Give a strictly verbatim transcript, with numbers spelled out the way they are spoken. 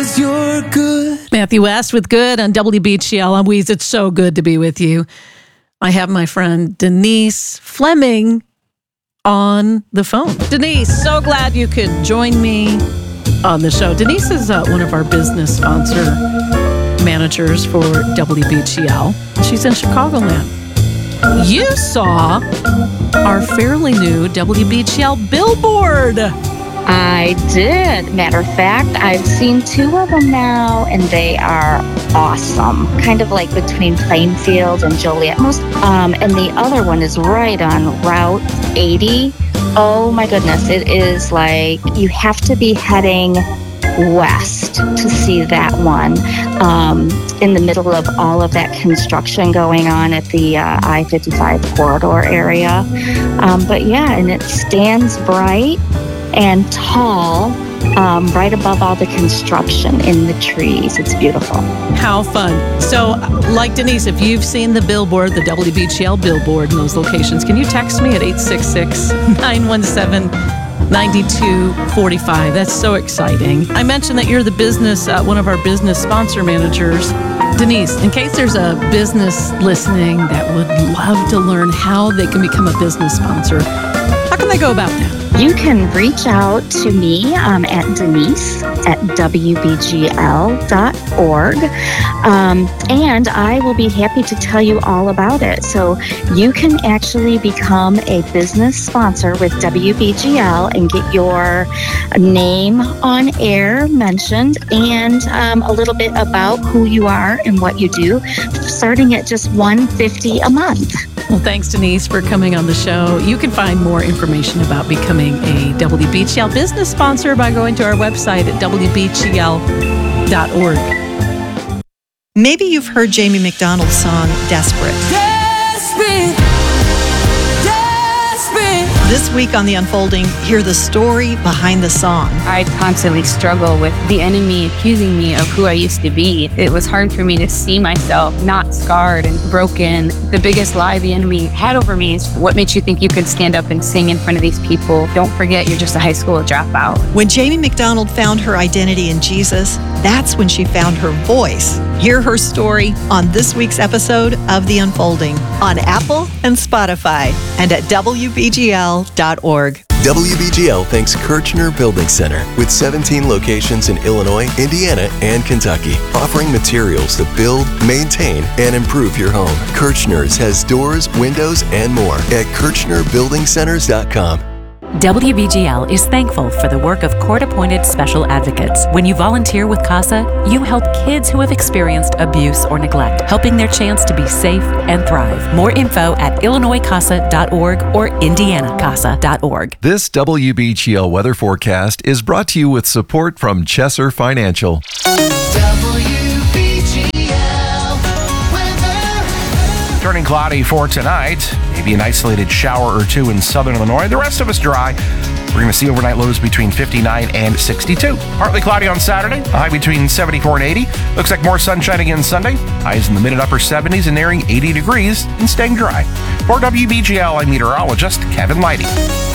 'cause you're good. Matthew West with Good on W B G L. I'm Weez. It's so good to be with you. I have my friend Denise Fleming on the phone. Denise, so glad you could join me on the show. Denise is uh, one of our business sponsor managers for W B G L. She's in Chicagoland. You saw our fairly new W B G L billboard. I did. Matter of fact, I've seen two of them now, and they are awesome. Kind of like between Plainfield and Joliet. Most, um, and the other one is right on Route eighty. Oh my goodness, it is like you have to be heading west to see that one, um, in the middle of all of that construction going on at the uh, I fifty-five corridor area. Um, but yeah, and it stands bright and tall, um, right above all the construction in the trees. It's beautiful. How fun. So, like Denise, if you've seen the billboard, the W B G L billboard in those locations, can you text me at eight six six, nine one seven, nine two four five? That's so exciting. I mentioned that you're the business, uh, one of our business sponsor managers. Denise, in case there's a business listening that would love to learn how they can become a business sponsor, how can they go about that? You can reach out to me um, at Denise at W B G L dot org, um, and I will be happy to tell you all about it. So you can actually become a business sponsor with W B G L and get your name on air mentioned, and um, a little bit about who you are and what you do, starting at just one hundred fifty dollars a month. Well, thanks, Denise, for coming on the show. You can find more information about becoming a W B G L business sponsor by going to our website at W B G L dot org. Maybe you've heard Jamie McDonald's song, Desperate. Desperate, desperate. This week on The Unfolding, hear the story behind the song. I constantly struggle with the enemy accusing me of who I used to be. It was hard for me to see myself not scarred and broken. The biggest lie the enemy had over me is, what makes you think you could stand up and sing in front of these people? Don't forget, you're just a high school dropout. When Jamie McDonald found her identity in Jesus, that's when she found her voice. Hear her story on this week's episode of The Unfolding on Apple and Spotify and at W B G L dot org. W B G L thanks Kirchner Building Center with seventeen locations in Illinois, Indiana, and Kentucky, offering materials to build, maintain, and improve your home. Kirchner's has doors, windows, and more at Kirchner Building Centers dot com. W B G L is thankful for the work of court-appointed special advocates. When you volunteer with CASA, you help kids who have experienced abuse or neglect, helping their chance to be safe and thrive. More info at Illinois Casa dot org or Indiana Casa dot org. This W B G L weather forecast is brought to you with support from Chesser Financial. W B G L weather. Turning cloudy for tonight. Maybe an isolated shower or two in southern Illinois. The rest of us dry. We're going to see overnight lows between fifty-nine and sixty-two. Partly cloudy on Saturday. A high between seventy-four and eighty. Looks like more sunshine again Sunday. Highs in the mid and upper seventies and nearing eighty degrees and staying dry. For W B G L, I'm meteorologist Kevin Leidy.